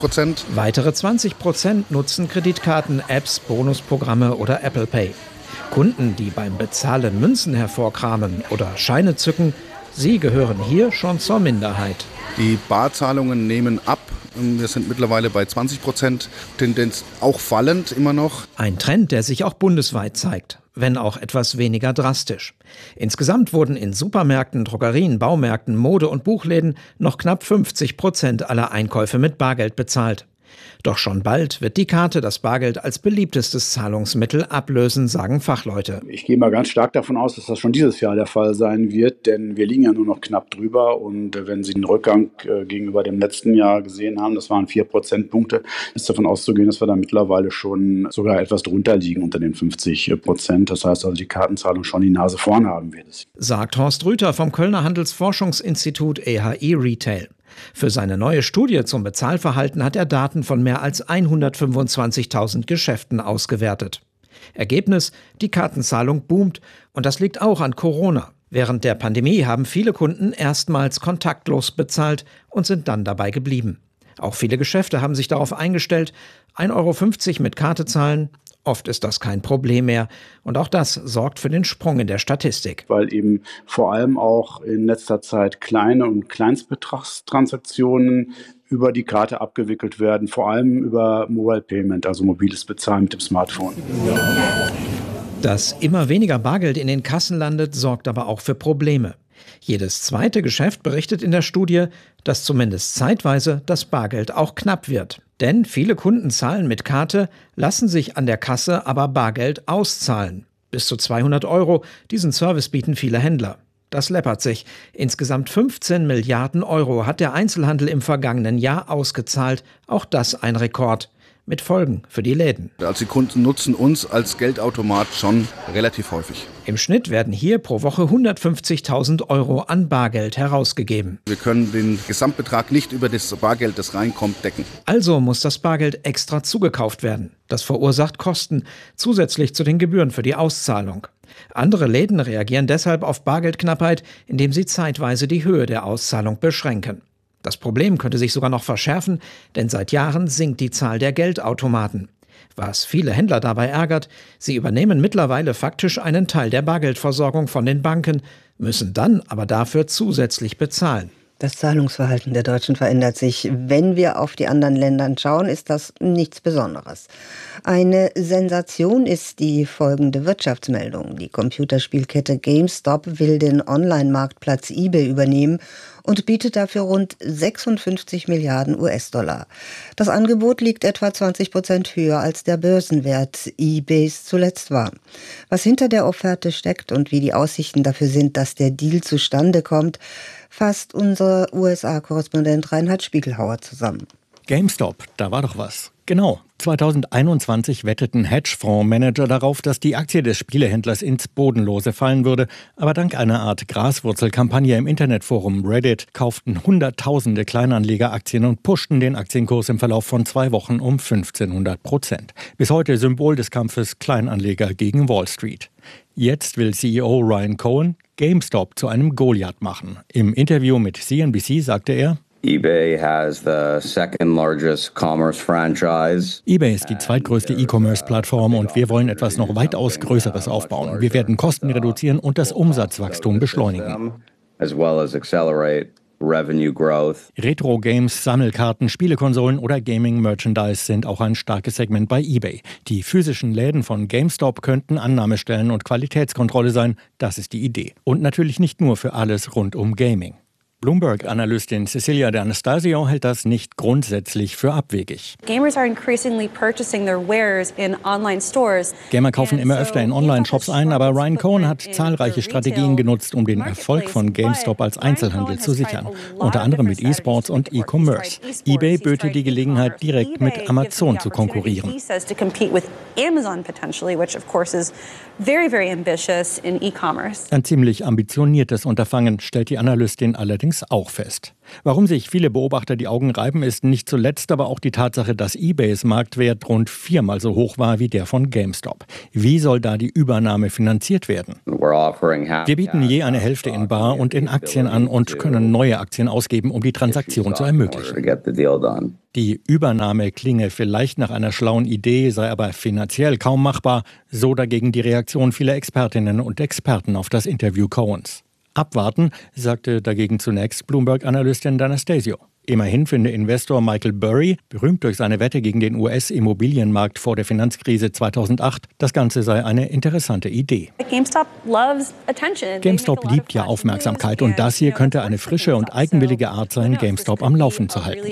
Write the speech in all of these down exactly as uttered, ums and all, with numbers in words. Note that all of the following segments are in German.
Prozent. Weitere zwanzig Prozent nutzen Kreditkarten, Apps, Bonusprogramme oder Apple Pay. Kunden, die beim Bezahlen Münzen hervorkramen oder Scheine zücken, sie gehören hier schon zur Minderheit. Die Barzahlungen nehmen ab. Wir sind mittlerweile bei zwanzig Prozent, Tendenz auch fallend immer noch. Ein Trend, der sich auch bundesweit zeigt, wenn auch etwas weniger drastisch. Insgesamt wurden in Supermärkten, Drogerien, Baumärkten, Mode- und Buchläden noch knapp fünfzig Prozent aller Einkäufe mit Bargeld bezahlt. Doch schon bald wird die Karte das Bargeld als beliebtestes Zahlungsmittel ablösen, sagen Fachleute. Ich gehe mal ganz stark davon aus, dass das schon dieses Jahr der Fall sein wird, denn wir liegen ja nur noch knapp drüber. Und wenn Sie den Rückgang äh, gegenüber dem letzten Jahr gesehen haben, das waren vier Prozentpunkte, ist davon auszugehen, dass wir da mittlerweile schon sogar etwas drunter liegen unter den fünfzig Prozent. Das heißt also, die Kartenzahlung schon die Nase vorn haben wird es. Sagt Horst Rüther vom Kölner Handelsforschungsinstitut E H I Retail. Für seine neue Studie zum Bezahlverhalten hat er Daten von mehr als hundertfünfundzwanzigtausend Geschäften ausgewertet. Ergebnis: Die Kartenzahlung boomt, und das liegt auch an Corona. Während der Pandemie haben viele Kunden erstmals kontaktlos bezahlt und sind dann dabei geblieben. Auch viele Geschäfte haben sich darauf eingestellt, ein Euro fünfzig mit Karte zahlen. Oft ist das kein Problem mehr. Und auch das sorgt für den Sprung in der Statistik. Weil eben vor allem auch in letzter Zeit kleine und Kleinstbetragstransaktionen über die Karte abgewickelt werden. Vor allem über Mobile Payment, also mobiles Bezahlen mit dem Smartphone. Dass immer weniger Bargeld in den Kassen landet, sorgt aber auch für Probleme. Jedes zweite Geschäft berichtet in der Studie, dass zumindest zeitweise das Bargeld auch knapp wird. Denn viele Kunden zahlen mit Karte, lassen sich an der Kasse aber Bargeld auszahlen. Bis zu zweihundert Euro, diesen Service bieten viele Händler. Das läppert sich. Insgesamt fünfzehn Milliarden Euro hat der Einzelhandel im vergangenen Jahr ausgezahlt. Auch das ein Rekord. Mit Folgen für die Läden. Also die Kunden nutzen uns als Geldautomat schon relativ häufig. Im Schnitt werden hier pro Woche hundertfünfzigtausend Euro an Bargeld herausgegeben. Wir können den Gesamtbetrag nicht über das Bargeld, das reinkommt, decken. Also muss das Bargeld extra zugekauft werden. Das verursacht Kosten, zusätzlich zu den Gebühren für die Auszahlung. Andere Läden reagieren deshalb auf Bargeldknappheit, indem sie zeitweise die Höhe der Auszahlung beschränken. Das Problem könnte sich sogar noch verschärfen, denn seit Jahren sinkt die Zahl der Geldautomaten. Was viele Händler dabei ärgert: Sie übernehmen mittlerweile faktisch einen Teil der Bargeldversorgung von den Banken, müssen dann aber dafür zusätzlich bezahlen. Das Zahlungsverhalten der Deutschen verändert sich. Wenn wir auf die anderen Länder schauen, ist das nichts Besonderes. Eine Sensation ist die folgende Wirtschaftsmeldung. Die Computerspielkette GameStop will den Online-Marktplatz eBay übernehmen und bietet dafür rund sechsundfünfzig Milliarden U S-Dollar. Das Angebot liegt etwa zwanzig Prozent höher als der Börsenwert eBays zuletzt war. Was hinter der Offerte steckt und wie die Aussichten dafür sind, dass der Deal zustande kommt, fasst unser U S A-Korrespondent Reinhard Spiegelhauer zusammen. GameStop, da war doch was. Genau, zweitausendeinundzwanzig wetteten Hedgefondsmanager darauf, dass die Aktie des Spielehändlers ins Bodenlose fallen würde. Aber dank einer Art Graswurzelkampagne im Internetforum Reddit kauften Hunderttausende Kleinanleger Aktien und pushten den Aktienkurs im Verlauf von zwei Wochen um fünfzehnhundert Prozent. Bis heute Symbol des Kampfes Kleinanleger gegen Wall Street. Jetzt will C E O Ryan Cohen GameStop zu einem Goliath machen. Im Interview mit C N B C sagte er: eBay has the second largest commerce franchise. eBay ist die zweitgrößte E-Commerce-Plattform und wir wollen etwas noch weitaus Größeres aufbauen. Wir werden Kosten reduzieren und das Umsatzwachstum beschleunigen. As well as accelerate revenue growth. Retro-Games, Sammelkarten, Spielekonsolen oder Gaming-Merchandise sind auch ein starkes Segment bei eBay. Die physischen Läden von GameStop könnten Annahmestellen und Qualitätskontrolle sein. Das ist die Idee. Und natürlich nicht nur für alles rund um Gaming. Bloomberg-Analystin Cecilia D'Anastasio hält das nicht grundsätzlich für abwegig. Gamers are increasingly purchasing their wares in online stores. Gamer kaufen immer öfter in Online-Shops ein, aber Ryan Cohen hat zahlreiche Strategien genutzt, um den Erfolg von GameStop als Einzelhandel zu sichern. Unter anderem mit E-Sports und E-Commerce. eBay böte die Gelegenheit, direkt mit Amazon zu konkurrieren. Ein ziemlich ambitioniertes Unterfangen, stellt die Analystin allerdings allerdings auch fest. Warum sich viele Beobachter die Augen reiben, ist nicht zuletzt aber auch die Tatsache, dass eBays Marktwert rund viermal so hoch war wie der von GameStop. Wie soll da die Übernahme finanziert werden? Wir bieten je eine Hälfte in Bar und in Aktien an und können neue Aktien ausgeben, um die Transaktion zu ermöglichen. Die Übernahme klinge vielleicht nach einer schlauen Idee, sei aber finanziell kaum machbar, so dagegen die Reaktion vieler Expertinnen und Experten auf das Interview Cohens. Abwarten, sagte dagegen zunächst Bloomberg-Analystin D'Anastasio. Immerhin finde Investor Michael Burry, berühmt durch seine Wette gegen den U S-Immobilienmarkt vor der Finanzkrise zweitausendacht, das Ganze sei eine interessante Idee. GameStop liebt ja Aufmerksamkeit und das hier könnte eine frische und eigenwillige Art sein, GameStop am Laufen zu halten.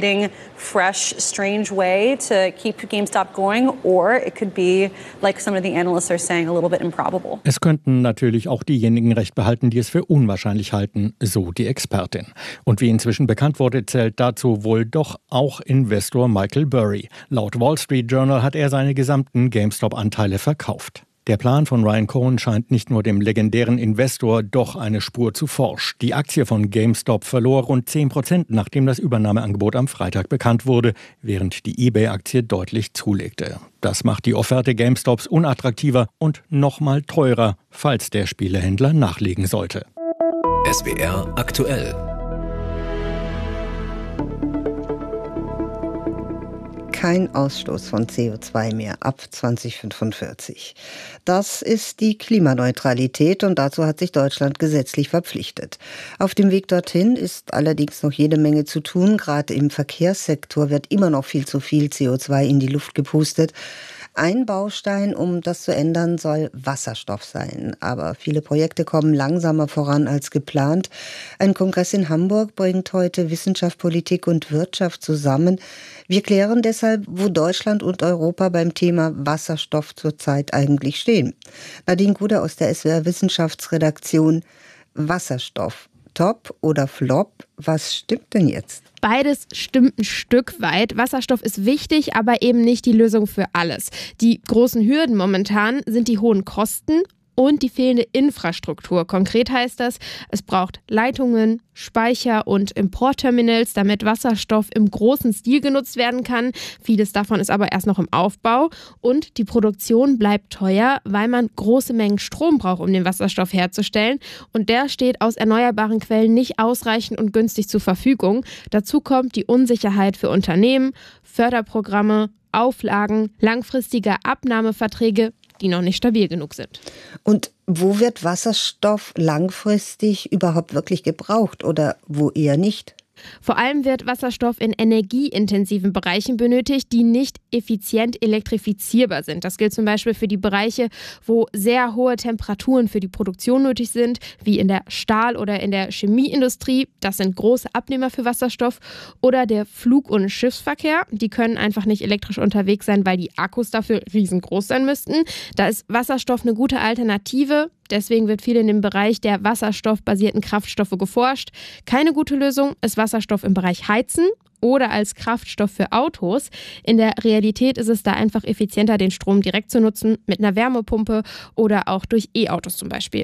Es könnten natürlich auch diejenigen recht behalten, die es für unwahrscheinlich halten, so die Expertin. Und wie inzwischen bekannt wurde, zählt dazu wohl doch auch Investor Michael Burry. Laut Wall Street Journal hat er seine gesamten GameStop-Anteile verkauft. Der Plan von Ryan Cohen scheint nicht nur dem legendären Investor doch eine Spur zu forsch. Die Aktie von GameStop verlor rund zehn Prozent, nachdem das Übernahmeangebot am Freitag bekannt wurde, während die eBay-Aktie deutlich zulegte. Das macht die Offerte GameStops unattraktiver und nochmal teurer, falls der Spielehändler nachlegen sollte. S W R aktuell. Kein Ausstoß von C O zwei mehr ab zweitausendfünfundvierzig. Das ist die Klimaneutralität und dazu hat sich Deutschland gesetzlich verpflichtet. Auf dem Weg dorthin ist allerdings noch jede Menge zu tun. Gerade im Verkehrssektor wird immer noch viel zu viel C O zwei in die Luft gepustet. Ein Baustein, um das zu ändern, soll Wasserstoff sein. Aber viele Projekte kommen langsamer voran als geplant. Ein Kongress in Hamburg bringt heute Wissenschaft, Politik und Wirtschaft zusammen. Wir klären deshalb, wo Deutschland und Europa beim Thema Wasserstoff zurzeit eigentlich stehen. Nadine Guder aus der S W R Wissenschaftsredaktion. Wasserstoff, top oder flop? Was stimmt denn jetzt? Beides stimmt ein Stück weit. Wasserstoff ist wichtig, aber eben nicht die Lösung für alles. Die großen Hürden momentan sind die hohen Kosten und die fehlende Infrastruktur. Konkret heißt das, es braucht Leitungen, Speicher und Importterminals, damit Wasserstoff im großen Stil genutzt werden kann. Vieles davon ist aber erst noch im Aufbau. Und die Produktion bleibt teuer, weil man große Mengen Strom braucht, um den Wasserstoff herzustellen. Und der steht aus erneuerbaren Quellen nicht ausreichend und günstig zur Verfügung. Dazu kommt die Unsicherheit für Unternehmen, Förderprogramme, Auflagen, langfristige Abnahmeverträge, die noch nicht stabil genug sind. Und wo wird Wasserstoff langfristig überhaupt wirklich gebraucht oder wo eher nicht? Vor allem wird Wasserstoff in energieintensiven Bereichen benötigt, die nicht effizient elektrifizierbar sind. Das gilt zum Beispiel für die Bereiche, wo sehr hohe Temperaturen für die Produktion nötig sind, wie in der Stahl- oder in der Chemieindustrie. Das sind große Abnehmer für Wasserstoff. Oder der Flug- und Schiffsverkehr. Die können einfach nicht elektrisch unterwegs sein, weil die Akkus dafür riesengroß sein müssten. Da ist Wasserstoff eine gute Alternative. Deswegen wird viel in dem Bereich der wasserstoffbasierten Kraftstoffe geforscht. Keine gute Lösung ist Wasserstoff im Bereich Heizen oder als Kraftstoff für Autos. In der Realität ist es da einfach effizienter, den Strom direkt zu nutzen, mit einer Wärmepumpe oder auch durch E-Autos zum Beispiel.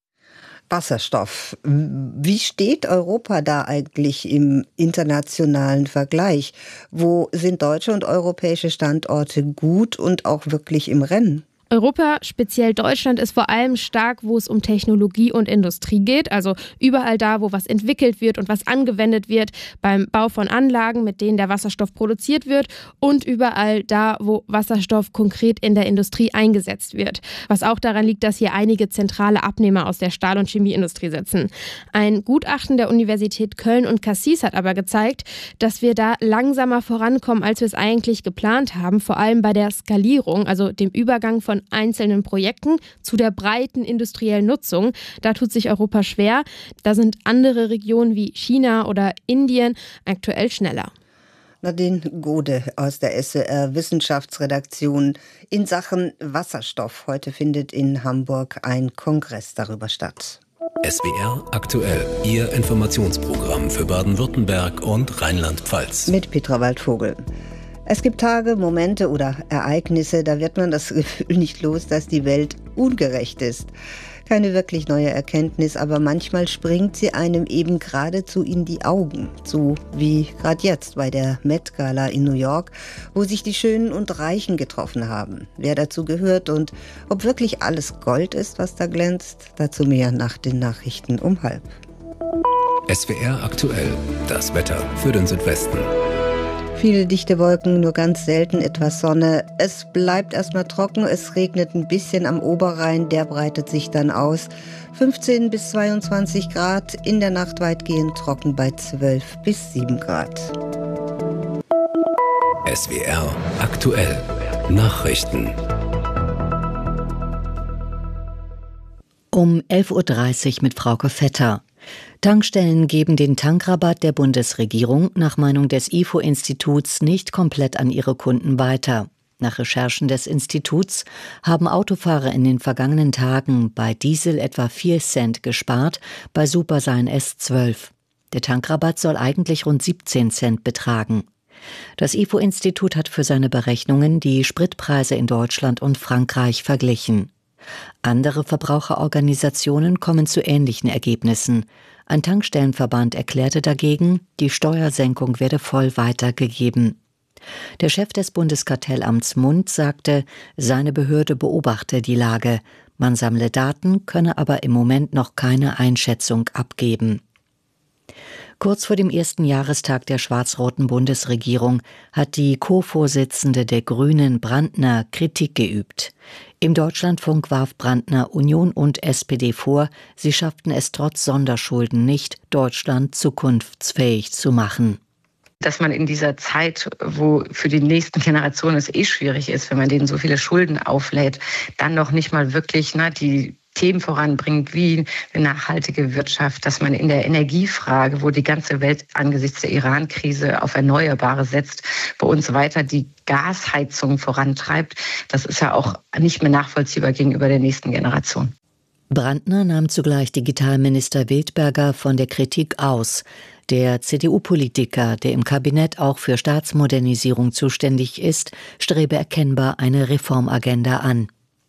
Wasserstoff. Wie steht Europa da eigentlich im internationalen Vergleich? Wo sind deutsche und europäische Standorte gut und auch wirklich im Rennen? Europa, speziell Deutschland, ist vor allem stark, wo es um Technologie und Industrie geht. Also überall da, wo was entwickelt wird und was angewendet wird, beim Bau von Anlagen, mit denen der Wasserstoff produziert wird und überall da, wo Wasserstoff konkret in der Industrie eingesetzt wird. Was auch daran liegt, dass hier einige zentrale Abnehmer aus der Stahl- und Chemieindustrie sitzen. Ein Gutachten der Universität Köln und Cassis hat aber gezeigt, dass wir da langsamer vorankommen, als wir es eigentlich geplant haben. Vor allem bei der Skalierung, also dem Übergang von einzelnen Projekten zu der breiten industriellen Nutzung. Da tut sich Europa schwer. Da sind andere Regionen wie China oder Indien aktuell schneller. Nadine Gode aus der S W R Wissenschaftsredaktion in Sachen Wasserstoff. Heute findet in Hamburg ein Kongress darüber statt. S W R aktuell, Ihr Informationsprogramm für Baden-Württemberg und Rheinland-Pfalz. Mit Petra Waldvogel. Es gibt Tage, Momente oder Ereignisse, da wird man das Gefühl nicht los, dass die Welt ungerecht ist. Keine wirklich neue Erkenntnis, aber manchmal springt sie einem eben geradezu in die Augen. So wie gerade jetzt bei der Met Gala in New York, wo sich die Schönen und Reichen getroffen haben. Wer dazu gehört und ob wirklich alles Gold ist, was da glänzt, dazu mehr nach den Nachrichten um halb. S W R aktuell, das Wetter für den Südwesten. Viele dichte Wolken, nur ganz selten etwas Sonne. Es bleibt erstmal trocken, es regnet ein bisschen am Oberrhein, der breitet sich dann aus. fünfzehn bis zweiundzwanzig Grad, in der Nacht weitgehend trocken bei zwölf bis sieben Grad. S W R aktuell, Nachrichten. Um elf Uhr dreißig mit Frauke Vetter. Tankstellen geben den Tankrabatt der Bundesregierung nach Meinung des I F O-Instituts nicht komplett an ihre Kunden weiter. Nach Recherchen des Instituts haben Autofahrer in den vergangenen Tagen bei Diesel etwa vier Cent gespart, bei Super seien es zwölf. Der Tankrabatt soll eigentlich rund siebzehn Cent betragen. Das I F O-Institut hat für seine Berechnungen die Spritpreise in Deutschland und Frankreich verglichen. Andere Verbraucherorganisationen kommen zu ähnlichen Ergebnissen. Ein Tankstellenverband erklärte dagegen, die Steuersenkung werde voll weitergegeben. Der Chef des Bundeskartellamts Mund sagte, seine Behörde beobachte die Lage. Man sammle Daten, könne aber im Moment noch keine Einschätzung abgeben. Kurz vor dem ersten Jahrestag der schwarz-roten Bundesregierung hat die Co-Vorsitzende der Grünen, Brandner, Kritik geübt. Im Deutschlandfunk warf Brandner Union und S P D vor, sie schafften es trotz Sonderschulden nicht, Deutschland zukunftsfähig zu machen. Dass man in dieser Zeit, wo für die nächsten Generationen es eh schwierig ist, wenn man denen so viele Schulden auflädt, dann noch nicht mal wirklich na, die Themen voranbringt, wie eine nachhaltige Wirtschaft, dass man in der Energiefrage, wo die ganze Welt angesichts der Iran-Krise auf Erneuerbare setzt, bei uns weiter die Gasheizung vorantreibt. Das ist ja auch nicht mehr nachvollziehbar gegenüber der nächsten Generation. Brandner nahm zugleich Digitalminister Wildberger von der Kritik aus. Der C D U-Politiker, der im Kabinett auch für Staatsmodernisierung zuständig ist, strebe erkennbar eine Reformagenda an.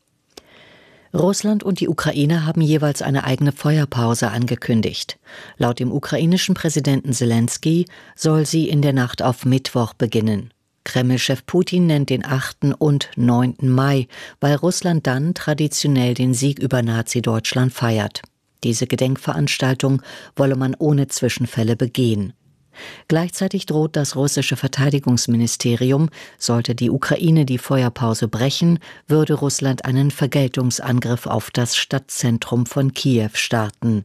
Russland und die Ukraine haben jeweils eine eigene Feuerpause angekündigt. Laut dem ukrainischen Präsidenten Selenskyj soll sie in der Nacht auf Mittwoch beginnen. Kreml-Chef Putin nennt den achten und neunten Mai, weil Russland dann traditionell den Sieg über Nazi-Deutschland feiert. Diese Gedenkveranstaltung wolle man ohne Zwischenfälle begehen. Gleichzeitig droht das russische Verteidigungsministerium, sollte die Ukraine die Feuerpause brechen, würde Russland einen Vergeltungsangriff auf das Stadtzentrum von Kiew starten.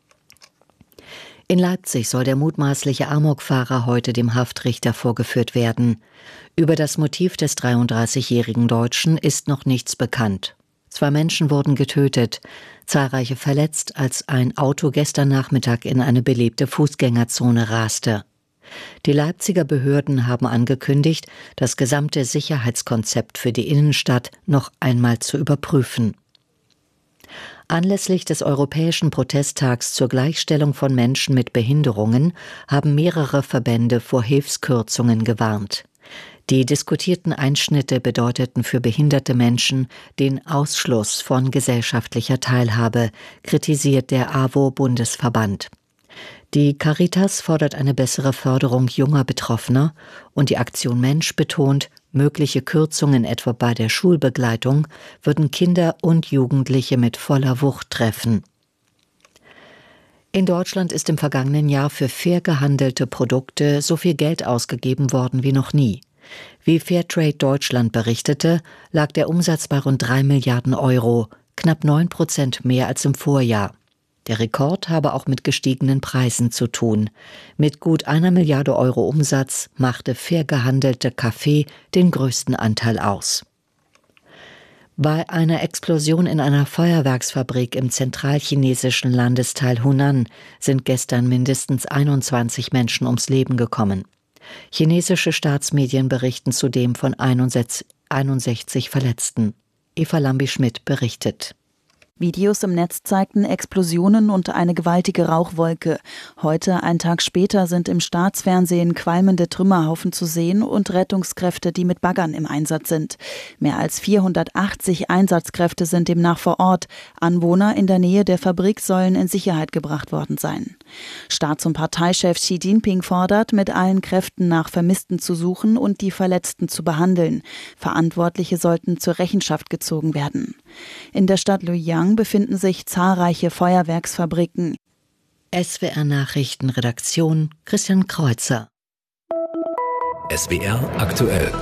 In Leipzig soll der mutmaßliche Amokfahrer heute dem Haftrichter vorgeführt werden. Über das Motiv des dreiunddreißigjährigen Deutschen ist noch nichts bekannt. Zwei Menschen wurden getötet, zahlreiche verletzt, als ein Auto gestern Nachmittag in eine belebte Fußgängerzone raste. Die Leipziger Behörden haben angekündigt, das gesamte Sicherheitskonzept für die Innenstadt noch einmal zu überprüfen. Anlässlich des Europäischen Protesttags zur Gleichstellung von Menschen mit Behinderungen haben mehrere Verbände vor Hilfskürzungen gewarnt. Die diskutierten Einschnitte bedeuteten für behinderte Menschen den Ausschluss von gesellschaftlicher Teilhabe, kritisiert der A W O-Bundesverband. Die Caritas fordert eine bessere Förderung junger Betroffener und die Aktion Mensch betont, mögliche Kürzungen etwa bei der Schulbegleitung würden Kinder und Jugendliche mit voller Wucht treffen. In Deutschland ist im vergangenen Jahr für fair gehandelte Produkte so viel Geld ausgegeben worden wie noch nie. Wie Fairtrade Deutschland berichtete, lag der Umsatz bei rund drei Milliarden Euro, knapp neun Prozent mehr als im Vorjahr. Der Rekord habe auch mit gestiegenen Preisen zu tun. Mit gut einer Milliarde Euro Umsatz machte fair gehandelte Kaffee den größten Anteil aus. Bei einer Explosion in einer Feuerwerksfabrik im zentralchinesischen Landesteil Hunan sind gestern mindestens einundzwanzig Menschen ums Leben gekommen. Chinesische Staatsmedien berichten zudem von einundsechzig Verletzten. Eva Lambi-Schmidt berichtet. Videos im Netz zeigten Explosionen und eine gewaltige Rauchwolke. Heute, einen Tag später, sind im Staatsfernsehen qualmende Trümmerhaufen zu sehen und Rettungskräfte, die mit Baggern im Einsatz sind. Mehr als vierhundertachtzig Einsatzkräfte sind demnach vor Ort. Anwohner in der Nähe der Fabrik sollen in Sicherheit gebracht worden sein. Staats- und Parteichef Xi Jinping fordert, mit allen Kräften nach Vermissten zu suchen und die Verletzten zu behandeln. Verantwortliche sollten zur Rechenschaft gezogen werden. In der Stadt Luoyang befinden sich zahlreiche Feuerwerksfabriken. S W R Nachrichtenredaktion Christian Kreuzer. S W R aktuell.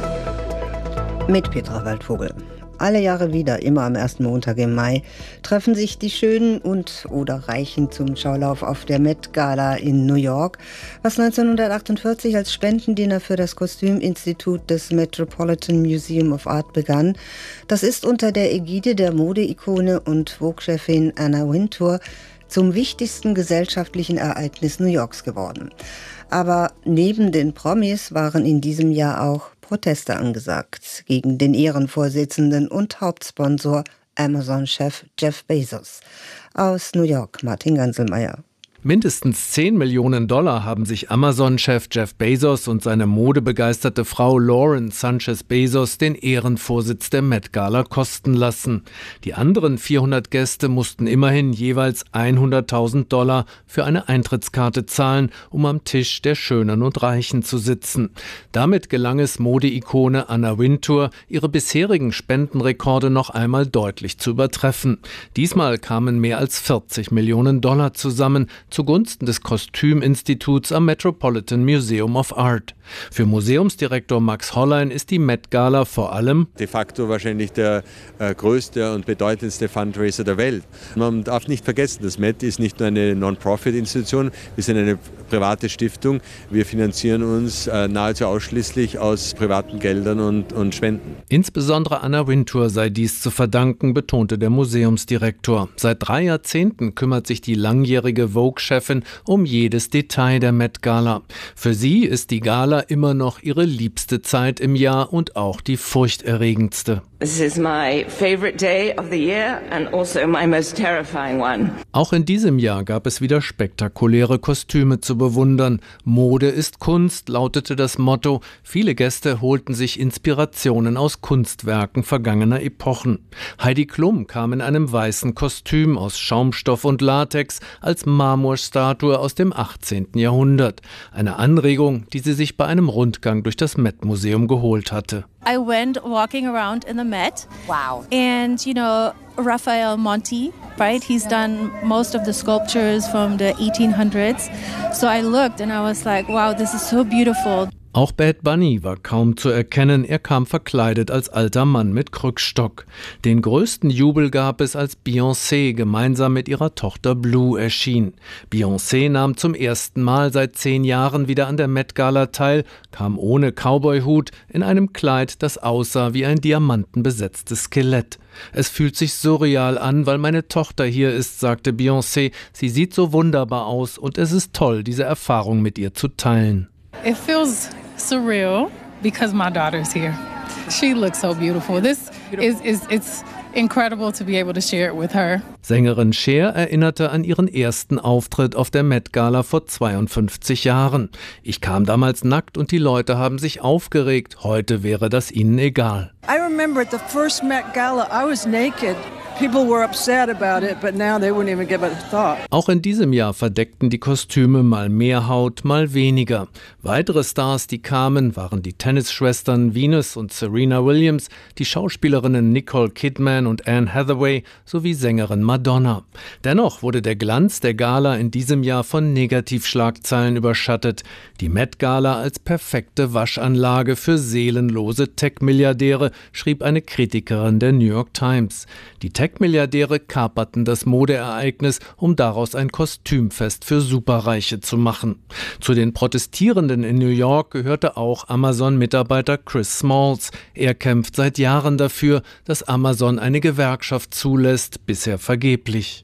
Mit Petra Waldvogel. Alle Jahre wieder, immer am ersten Montag im Mai, treffen sich die Schönen und oder Reichen zum Schaulauf auf der Met Gala in New York, was neunzehnhundertachtundvierzig als Spendendiener für das Kostüminstitut des Metropolitan Museum of Art begann. Das ist unter der Ägide der Modeikone und Vogue-Chefin Anna Wintour zum wichtigsten gesellschaftlichen Ereignis New Yorks geworden. Aber neben den Promis waren in diesem Jahr auch Proteste angesagt gegen den Ehrenvorsitzenden und Hauptsponsor Amazon-Chef Jeff Bezos. Aus New York, Martin Ganselmeier. Mindestens zehn Millionen Dollar haben sich Amazon-Chef Jeff Bezos und seine modebegeisterte Frau Lauren Sanchez Bezos den Ehrenvorsitz der Met Gala kosten lassen. Die anderen vierhundert Gäste mussten immerhin jeweils hunderttausend Dollar für eine Eintrittskarte zahlen, um am Tisch der Schönen und Reichen zu sitzen. Damit gelang es Modeikone Anna Wintour, ihre bisherigen Spendenrekorde noch einmal deutlich zu übertreffen. Diesmal kamen mehr als vierzig Millionen Dollar zusammen, zugunsten des Kostüminstituts am Metropolitan Museum of Art. Für Museumsdirektor Max Hollein ist die Met Gala vor allem de facto wahrscheinlich der äh, größte und bedeutendste Fundraiser der Welt. Man darf nicht vergessen, das Met ist nicht nur eine Non-Profit-Institution, wir sind eine private Stiftung. Wir finanzieren uns äh, nahezu ausschließlich aus privaten Geldern und, und Spenden. Insbesondere Anna Wintour sei dies zu verdanken, betonte der Museumsdirektor. Seit drei Jahrzehnten kümmert sich die langjährige Vogue-Chefin um jedes Detail der Met Gala. Für sie ist die Gala immer noch ihre liebste Zeit im Jahr und auch die furchterregendste. This is my favorite day of the year and also my most terrifying one. Auch in diesem Jahr gab es wieder spektakuläre Kostüme zu bewundern. Mode ist Kunst, lautete das Motto. Viele Gäste holten sich Inspirationen aus Kunstwerken vergangener Epochen. Heidi Klum kam in einem weißen Kostüm aus Schaumstoff und Latex als Marmorstatue aus dem achtzehnten Jahrhundert. Eine Anregung, die sie sich bei einem Rundgang durch das Met-Museum geholt hatte. I went walking around in the Met. Wow. And, you know, Raphael Monti, right? He's done most of the sculptures from the eighteen hundreds. So I looked and I was like, wow, this is so beautiful. Auch Bad Bunny war kaum zu erkennen, er kam verkleidet als alter Mann mit Krückstock. Den größten Jubel gab es, als Beyoncé gemeinsam mit ihrer Tochter Blue erschien. Beyoncé nahm zum ersten Mal seit zehn Jahren wieder an der Met Gala teil, kam ohne Cowboyhut in einem Kleid, das aussah wie ein diamantenbesetztes Skelett. Es fühlt sich surreal an, weil meine Tochter hier ist, sagte Beyoncé. Sie sieht so wunderbar aus und es ist toll, diese Erfahrung mit ihr zu teilen. It feels surreal because my daughter's here. She looks so beautiful. This is, is it's incredible to be able to share it with her. Sängerin Cher erinnerte an ihren ersten Auftritt auf der Met Gala vor zweiundfünfzig Jahren. Ich kam damals nackt und die Leute haben sich aufgeregt. Heute wäre das ihnen egal. I remember at the first Met Gala, I was naked. People were upset about it, but now they wouldn't even give it a thought. Auch in diesem Jahr verdeckten die Kostüme mal mehr Haut, mal weniger. Weitere Stars, die kamen, waren die Tennisschwestern Venus und Serena Williams, die Schauspielerinnen Nicole Kidman und Anne Hathaway sowie Sängerin Madonna. Dennoch wurde der Glanz der Gala in diesem Jahr von Negativschlagzeilen überschattet. Die Met Gala als perfekte Waschanlage für seelenlose Tech-Milliardäre, schrieb eine Kritikerin der New York Times. Die Tech-Milliardäre kaperten das Modeereignis, um daraus ein Kostümfest für Superreiche zu machen. Zu den Protestierenden in New York gehörte auch Amazon-Mitarbeiter Chris Smalls. Er kämpft seit Jahren dafür, dass Amazon eine Gewerkschaft zulässt, bisher vergeblich.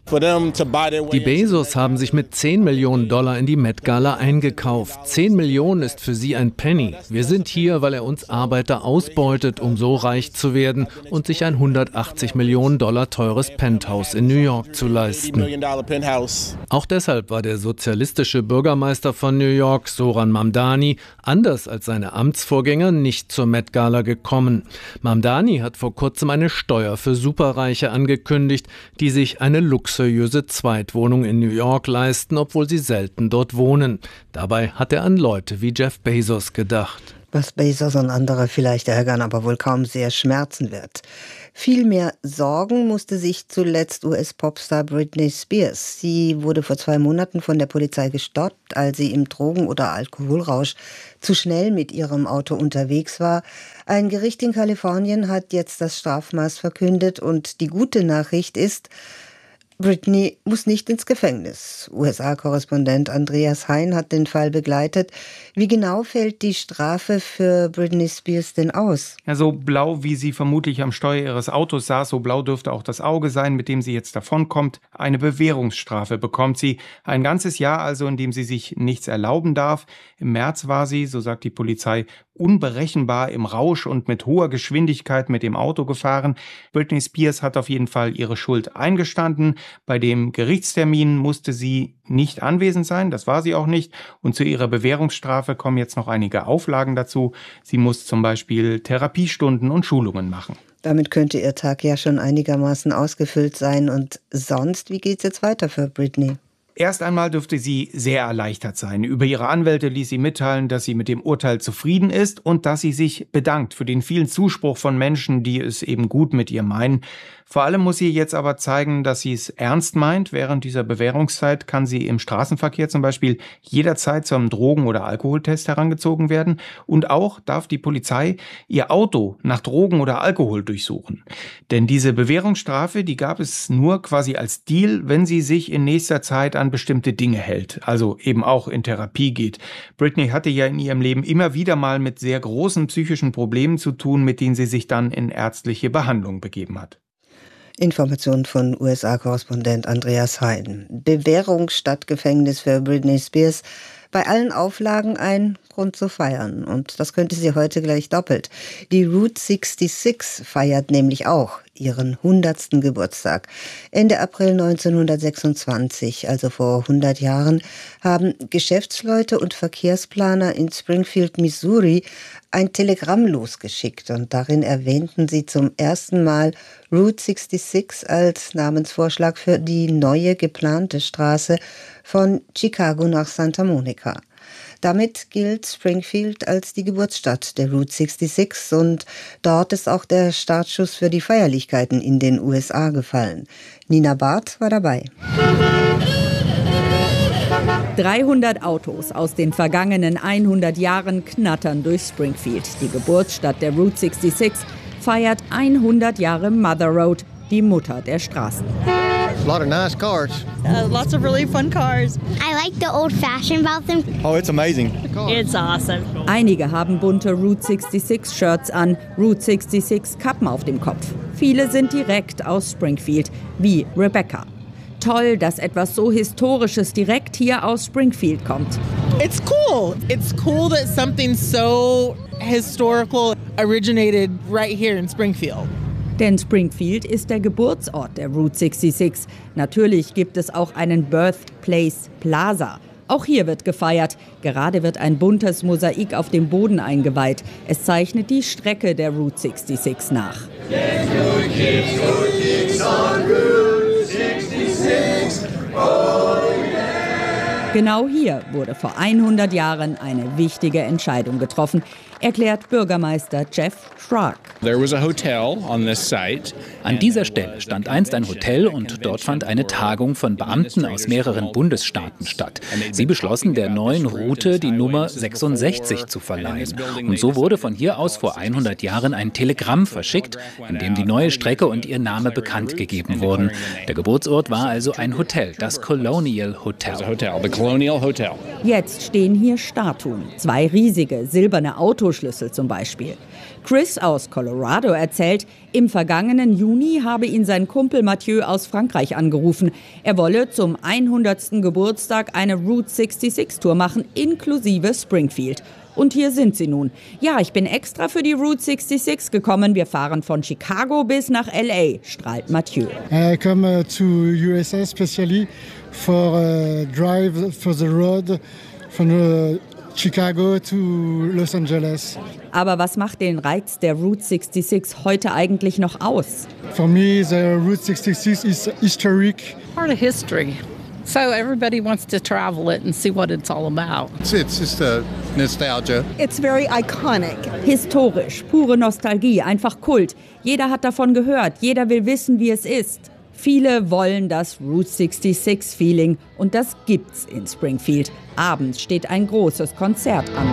Die Bezos haben sich mit zehn Millionen Dollar in die Met Gala eingekauft. zehn Millionen ist für sie ein Penny. Wir sind hier, weil er uns Arbeiter ausbeutet, um so reich zu werden und sich ein hundertachtzig Millionen Dollar teures Penthouse in New York zu leisten. Auch deshalb war der sozialistische Bürgermeister von New York, Zoran Mamdani, anders als seine Amtsvorgänger nicht zur Met Gala gekommen. Mamdani hat vor kurzem eine Steuer für Superreiche angekündigt, die sich eine luxuriöse Zweitwohnung in New York leisten, obwohl sie selten dort wohnen. Dabei hat er an Leute wie Jeff Bezos gedacht. Was Bezos und andere vielleicht ärgern, aber wohl kaum sehr schmerzen wird. Viel mehr sorgen musste sich zuletzt U S-Popstar Britney Spears. Sie wurde vor zwei Monaten von der Polizei gestoppt, als sie im Drogen- oder Alkoholrausch zu schnell mit ihrem Auto unterwegs war. Ein Gericht in Kalifornien hat jetzt das Strafmaß verkündet und die gute Nachricht ist, Britney muss nicht ins Gefängnis. U S A-Korrespondent Andreas Hein hat den Fall begleitet. Wie genau fällt die Strafe für Britney Spears denn aus? Ja, so blau, wie sie vermutlich am Steuer ihres Autos saß, so blau dürfte auch das Auge sein, mit dem sie jetzt davonkommt. Eine Bewährungsstrafe bekommt sie. Ein ganzes Jahr also, in dem sie sich nichts erlauben darf. Im März war sie, so sagt die Polizei, unberechenbar im Rausch und mit hoher Geschwindigkeit mit dem Auto gefahren. Britney Spears hat auf jeden Fall ihre Schuld eingestanden. Bei dem Gerichtstermin musste sie nicht anwesend sein, das war sie auch nicht. Und zu ihrer Bewährungsstrafe kommen jetzt noch einige Auflagen dazu. Sie muss zum Beispiel Therapiestunden und Schulungen machen. Damit könnte ihr Tag ja schon einigermaßen ausgefüllt sein. Und sonst, wie geht's jetzt weiter für Britney? Erst einmal dürfte sie sehr erleichtert sein. Über ihre Anwälte ließ sie mitteilen, dass sie mit dem Urteil zufrieden ist und dass sie sich bedankt für den vielen Zuspruch von Menschen, die es eben gut mit ihr meinen. Vor allem muss sie jetzt aber zeigen, dass sie es ernst meint. Während dieser Bewährungszeit kann sie im Straßenverkehr zum Beispiel jederzeit zum Drogen- oder Alkoholtest herangezogen werden. Und auch darf die Polizei ihr Auto nach Drogen oder Alkohol durchsuchen. Denn diese Bewährungsstrafe, die gab es nur quasi als Deal, wenn sie sich in nächster Zeit an bestimmte Dinge hält. Also eben auch in Therapie geht. Britney hatte ja in ihrem Leben immer wieder mal mit sehr großen psychischen Problemen zu tun, mit denen sie sich dann in ärztliche Behandlung begeben hat. Informationen von U S A-Korrespondent Andreas Hein. Bewährung statt Gefängnis für Britney Spears. Bei allen Auflagen ein Grund zu feiern. Und das könnte sie heute gleich doppelt. Die Route sechsundsechzig feiert nämlich auch ihren hundertsten Geburtstag. Ende April neunzehnhundertsechsundzwanzig, also vor hundert Jahren, haben Geschäftsleute und Verkehrsplaner in Springfield, Missouri, ein Telegramm losgeschickt. Und darin erwähnten sie zum ersten Mal Route sechsundsechzig als Namensvorschlag für die neue geplante Straße von Chicago nach Santa Monica. Damit gilt Springfield als die Geburtsstadt der Route sechsundsechzig und dort ist auch der Startschuss für die Feierlichkeiten in den U S A gefallen. Nina Barth war dabei. dreihundert Autos aus den vergangenen hundert Jahren knattern durch Springfield. Die Geburtsstadt der Route sechsundsechzig feiert hundert Jahre Mother Road, die Mutter der Straßen. A lot of nice cars. Uh, lots of really fun cars. I like the old fashioned about them. Oh, it's amazing. It's awesome. Einige haben bunte Route sechsundsechzig Shirts an, Route sechsundsechzig Kappen auf dem Kopf. Viele sind direkt aus Springfield, wie Rebecca. Toll, dass etwas so Historisches direkt hier aus Springfield kommt. It's cool. It's cool that something so historical originated right here in Springfield. Denn Springfield ist der Geburtsort der Route sechsundsechzig. Natürlich gibt es auch einen Birthplace Plaza. Auch hier wird gefeiert. Gerade wird ein buntes Mosaik auf dem Boden eingeweiht. Es zeichnet die Strecke der Route sechsundsechzig nach. Let's go kids, go kids on Route sechsundsechzig. Oh yeah. Genau hier wurde vor hundert Jahren eine wichtige Entscheidung getroffen, erklärt Bürgermeister Jeff Schrock. An dieser Stelle stand einst ein Hotel und dort fand eine Tagung von Beamten aus mehreren Bundesstaaten statt. Sie beschlossen, der neuen Route die Nummer sechsundsechzig zu verleihen. Und so wurde von hier aus vor hundert Jahren ein Telegramm verschickt, in dem die neue Strecke und ihr Name bekannt gegeben wurden. Der Geburtsort war also ein Hotel, das Colonial Hotel. Jetzt stehen hier Statuen, zwei riesige silberne Autoschlüssel zum Beispiel. Chris aus Colorado erzählt, im vergangenen Juni habe ihn sein Kumpel Mathieu aus Frankreich angerufen. Er wolle zum hundertsten Geburtstag eine Route sechsundsechzig Tour machen, inklusive Springfield. Und hier sind sie nun. Ja, ich bin extra für die Route sechsundsechzig gekommen. Wir fahren von Chicago bis nach L A, strahlt Mathieu. I come uh, to U S A especially for a drive for the road from uh, Chicago to Los Angeles. Aber was macht den Reiz der Route sechsundsechzig heute eigentlich noch aus? For me, the Route sechsundsechzig is historic. Part of history. So everybody wants to travel it and see what it's all about. It's, it's just a nostalgia. It's very iconic. Historisch, pure Nostalgie, einfach Kult. Jeder hat davon gehört, jeder will wissen, wie es ist. Viele wollen das Route sechsundsechzig-Feeling und das gibt's in Springfield. Abends steht ein großes Konzert an.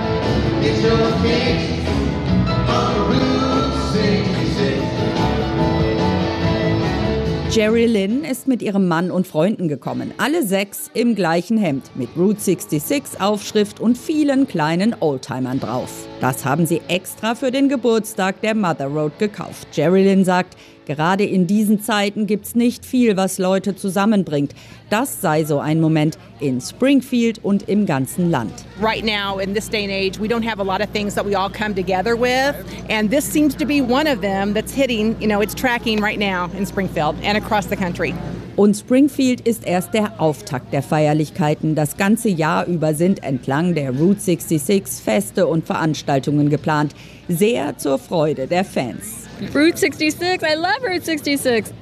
Jerry Lynn ist mit ihrem Mann und Freunden gekommen. Alle sechs im gleichen Hemd mit Route sechsundsechzig-Aufschrift und vielen kleinen Oldtimern drauf. Das haben sie extra für den Geburtstag der Mother Road gekauft. Jerry Lynn sagt, gerade in diesen Zeiten gibt's nicht viel, was Leute zusammenbringt. Das sei so ein Moment in Springfield und im ganzen Land. Right now, in this day and age, we don't have a lot of things that we all come together with. And this seems to be one of them that's hitting, you know, it's tracking right now in Springfield and across the country. Und Springfield ist erst der Auftakt der Feierlichkeiten. Das ganze Jahr über sind entlang der Route sechsundsechzig Feste und Veranstaltungen geplant. Sehr zur Freude der Fans. Route sechsundsechzig, I love Route sechsundsechzig.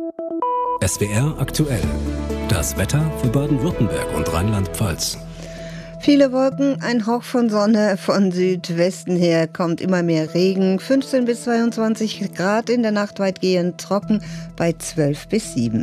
S W R aktuell. Das Wetter für Baden-Württemberg und Rheinland-Pfalz. Viele Wolken, ein Hauch von Sonne, von Südwesten her kommt immer mehr Regen, fünfzehn bis zweiundzwanzig Grad, in der Nacht weitgehend trocken bei zwölf bis sieben.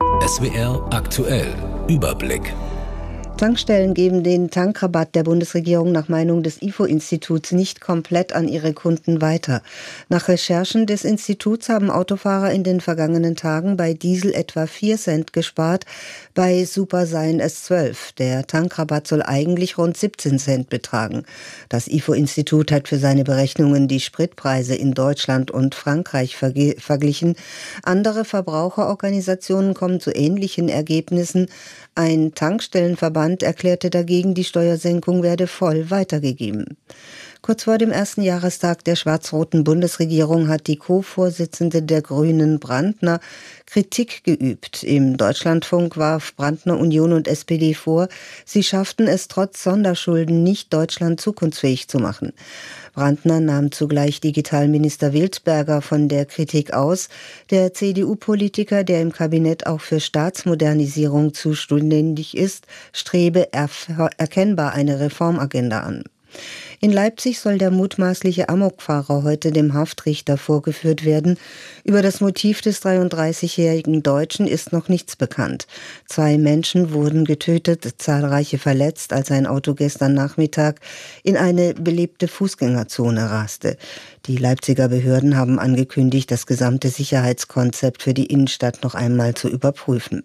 S W R aktuell. Überblick. Tankstellen geben den Tankrabatt der Bundesregierung nach Meinung des I F O-Instituts nicht komplett an ihre Kunden weiter. Nach Recherchen des Instituts haben Autofahrer in den vergangenen Tagen bei Diesel etwa vier Cent gespart, bei Super seien es zwölf. Der Tankrabatt soll eigentlich rund siebzehn Cent betragen. Das I F O-Institut hat für seine Berechnungen die Spritpreise in Deutschland und Frankreich verge- verglichen. Andere Verbraucherorganisationen kommen zu ähnlichen Ergebnissen. Ein Tankstellenverband erklärte dagegen, die Steuersenkung werde voll weitergegeben. Kurz vor dem ersten Jahrestag der schwarz-roten Bundesregierung hat die Co-Vorsitzende der Grünen, Brandner, Kritik geübt. Im Deutschlandfunk warf Brandner Union und S P D vor, sie schafften es trotz Sonderschulden nicht, Deutschland zukunftsfähig zu machen. Brandner nahm zugleich Digitalminister Wildberger von der Kritik aus. Der C D U-Politiker, der im Kabinett auch für Staatsmodernisierung zuständig ist, strebe er- erkennbar eine Reformagenda an. In Leipzig soll der mutmaßliche Amokfahrer heute dem Haftrichter vorgeführt werden. Über das Motiv des dreiunddreißigjährigen Deutschen ist noch nichts bekannt. Zwei Menschen wurden getötet, zahlreiche verletzt, als ein Auto gestern Nachmittag in eine belebte Fußgängerzone raste. Die Leipziger Behörden haben angekündigt, das gesamte Sicherheitskonzept für die Innenstadt noch einmal zu überprüfen.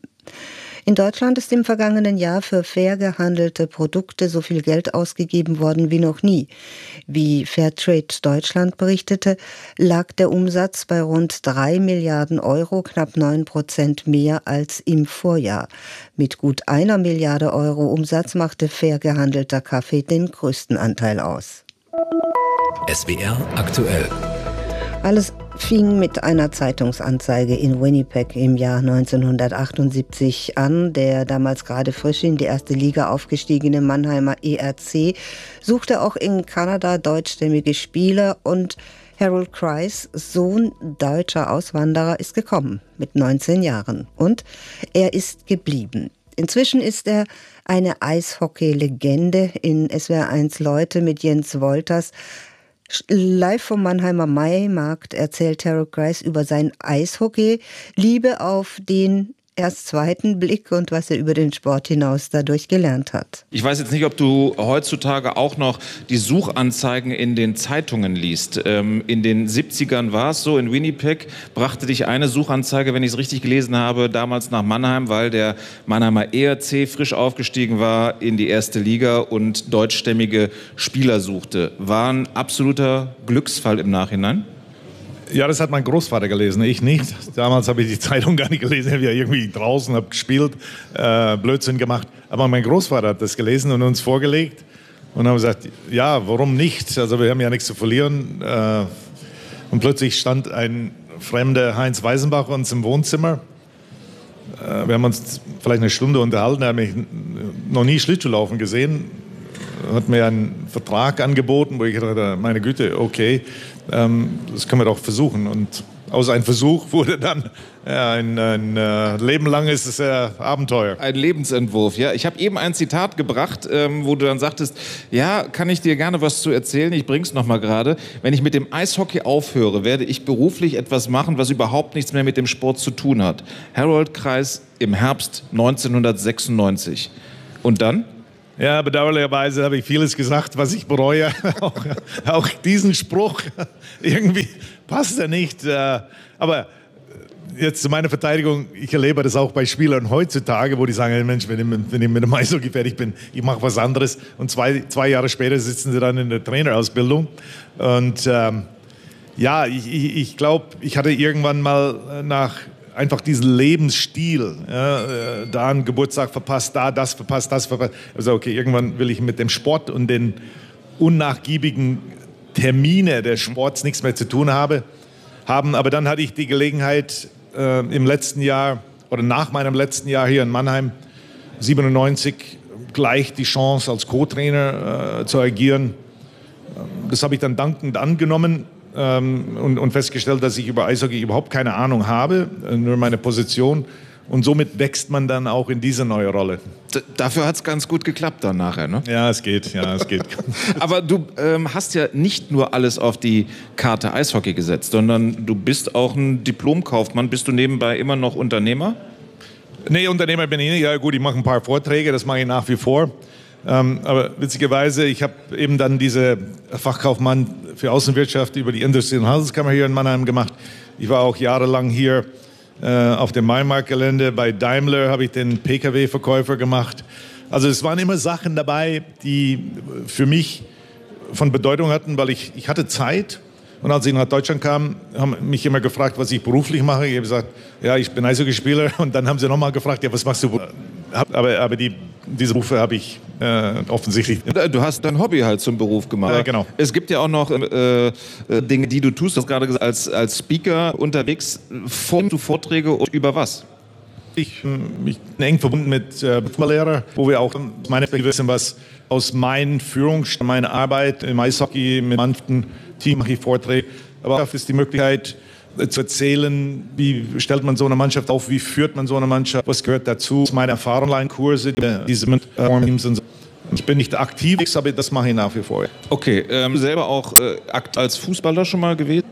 In Deutschland ist im vergangenen Jahr für fair gehandelte Produkte so viel Geld ausgegeben worden wie noch nie. Wie Fairtrade Deutschland berichtete, lag der Umsatz bei rund drei Milliarden Euro, knapp neun Prozent mehr als im Vorjahr. Mit gut einer Milliarde Euro Umsatz machte fair gehandelter Kaffee den größten Anteil aus. S W R aktuell. Alles fing mit einer Zeitungsanzeige in Winnipeg im Jahr neunzehnhundertachtundsiebzig an. Der damals gerade frisch in die erste Liga aufgestiegene Mannheimer E R C suchte auch in Kanada deutschstämmige Spieler und Harold Kreis, Sohn deutscher Auswanderer, ist gekommen mit neunzehn Jahren. Und er ist geblieben. Inzwischen ist er eine Eishockey-Legende. In S W R eins Leute mit Jens Wolters. Live vom Mannheimer Maimarkt erzählt Harold Kreis über sein Eishockey, Liebe auf den erst zweiten Blick und was er über den Sport hinaus dadurch gelernt hat. Ich weiß jetzt nicht, ob du heutzutage auch noch die Suchanzeigen in den Zeitungen liest. Ähm, in den siebzigern war es so, in Winnipeg brachte dich eine Suchanzeige, wenn ich es richtig gelesen habe, damals nach Mannheim, weil der Mannheimer E R C frisch aufgestiegen war in die erste Liga und deutschstämmige Spieler suchte. War ein absoluter Glücksfall im Nachhinein? Ja, das hat mein Großvater gelesen, ich nicht. Damals habe ich die Zeitung gar nicht gelesen, ich habe ja irgendwie draußen, habe gespielt, äh, Blödsinn gemacht. Aber mein Großvater hat das gelesen und uns vorgelegt. Und haben gesagt, ja, warum nicht? Also wir haben ja nichts zu verlieren. Und plötzlich stand ein fremder Heinz Weisenbach uns im Wohnzimmer. Wir haben uns vielleicht eine Stunde unterhalten, er hat mich noch nie Schlittschuhlaufen gesehen, hat mir einen Vertrag angeboten, wo ich dachte, meine Güte, okay, das können wir doch versuchen. Und aus einem Versuch wurde dann ja, ein, ein äh, lebenlanges äh, Abenteuer. Ein Lebensentwurf, ja. Ich habe eben ein Zitat gebracht, ähm, wo du dann sagtest, ja, kann ich dir gerne was zu erzählen, ich bring's noch mal gerade. Wenn ich mit dem Eishockey aufhöre, werde ich beruflich etwas machen, was überhaupt nichts mehr mit dem Sport zu tun hat. Harold-Kreis im Herbst neunzehnhundertsechsundneunzig. Und dann? Ja, bedauerlicherweise habe ich vieles gesagt, was ich bereue. auch, auch diesen Spruch, irgendwie passt er nicht. Aber jetzt zu meiner Verteidigung, ich erlebe das auch bei Spielern heutzutage, wo die sagen, hey Mensch, wenn ich, wenn ich mit dem Eishockey fertig bin, ich mache was anderes. Und zwei, zwei Jahre später sitzen sie dann in der Trainerausbildung. Und ähm, ja, ich, ich, ich glaube, ich hatte irgendwann mal nach einfach diesen Lebensstil, ja, da einen Geburtstag verpasst, da das verpasst, das verpasst. Also okay, irgendwann will ich mit dem Sport und den unnachgiebigen Termine des Sports nichts mehr zu tun habe, haben. Aber dann hatte ich die Gelegenheit äh, im letzten Jahr oder nach meinem letzten Jahr hier in Mannheim, siebenundneunzig, gleich die Chance als Co-Trainer äh, zu agieren. Das habe ich dann dankend angenommen. Ähm, und, und festgestellt, dass ich über Eishockey überhaupt keine Ahnung habe, äh, nur meine Position. Und somit wächst man dann auch in diese neue Rolle. D- dafür hat es ganz gut geklappt dann nachher, ne? Ja, es geht, ja, es geht. Aber du ähm, hast ja nicht nur alles auf die Karte Eishockey gesetzt, sondern du bist auch ein Diplomkaufmann. Bist du nebenbei immer noch Unternehmer? Nee, Unternehmer bin ich nicht. Ja gut, ich mache ein paar Vorträge, das mache ich nach wie vor. Ähm, aber witzigerweise, ich habe eben dann diese Fachkaufmann für Außenwirtschaft über die Industrie- und Handelskammer hier in Mannheim gemacht. Ich war auch jahrelang hier äh, auf dem Mainmarkt-Gelände. Bei Daimler habe ich den P K W-Verkäufer gemacht. Also es waren immer Sachen dabei, die für mich von Bedeutung hatten, weil ich, ich hatte Zeit. Und als ich nach Deutschland kam, haben mich immer gefragt, was ich beruflich mache. Ich habe gesagt, ja, ich bin Eishockeyspieler. Und dann haben sie nochmal gefragt, ja, was machst du? Aber, aber die, diese Berufe habe ich äh, offensichtlich. Du hast dein Hobby halt zum Beruf gemacht. Äh, genau. Es gibt ja auch noch äh, Dinge, die du tust. Du hast gerade gesagt, als, als Speaker unterwegs. Formst du Vorträge und über was? Ich, ich bin eng verbunden mit äh, Fußballlehrer, wo wir auch meine wissen, was aus meinen Führung, meiner Arbeit im Eishockey mit manchen Team mache ich Vorträge. Aber auch ist die Möglichkeit zu erzählen, wie stellt man so eine Mannschaft auf, wie führt man so eine Mannschaft, was gehört dazu. Meine Erfahrung, Online-Kurse, diese Teams und so. Ich bin nicht aktiv, aber das mache ich nach wie vor. Okay, ähm, selber auch äh, als Fußballer schon mal gewesen?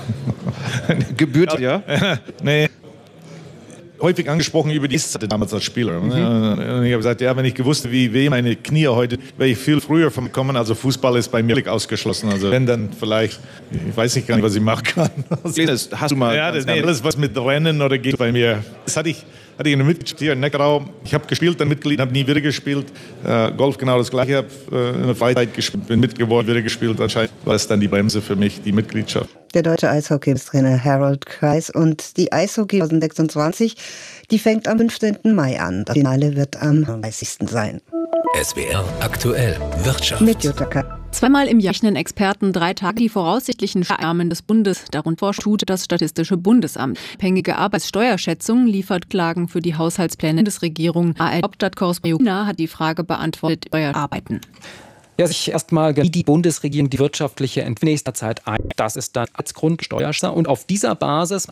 Gebührt, ja? Nee. Häufig angesprochen über die Zeit damals als Spieler. Mhm. Und ich habe gesagt, ja, wenn ich gewusst hätte, wie weh meine Knie heute, wäre ich viel früher vom kommen. Also Fußball ist bei mir ausgeschlossen. Also wenn dann vielleicht, ich weiß nicht gar nicht, was ich machen kann. Das hast du mal. Ja, das, nee, alles was mit Rennen oder geht bei mir. Das hatte ich, hatte ich eine Mitgliedschaft hier in Neckarau. Ich habe gespielt, dann Mitglied, habe nie wieder gespielt. Äh, Golf genau das Gleiche. Ich habe äh, in der Freizeit gespielt, bin mitgeworden, wieder gespielt. Anscheinend war es dann die Bremse für mich, die Mitgliedschaft. Der deutsche Eishockey-Trainer Harold Kreis und die Eishockey zwanzig sechsundzwanzig, die fängt am fünfzehnten Mai an. Das Finale wird am dreißigsten sein. S W R aktuell Wirtschaft. Mit Jutta K. Zweimal im Jahr rechnen Experten drei Tage die voraussichtlichen Steuereinnahmen des Bundes. Darunter tut das Statistische Bundesamt. Abhängige Arbeitssteuerschätzung liefert Klagen für die Haushaltspläne des Regierung. A R D-Hauptstadtkorrespondent hat die Frage beantwortet, Steuerarbeiten. Ja, sich erstmal, wie die Bundesregierung die wirtschaftliche Entwicklung nächster Zeit ein. Das ist dann als Grundsteuer. Und auf dieser Basis